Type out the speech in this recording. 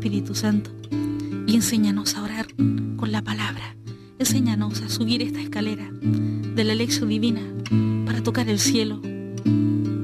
Espíritu Santo, y enséñanos a orar con la palabra. Enséñanos a subir esta escalera de la lección divina para tocar el cielo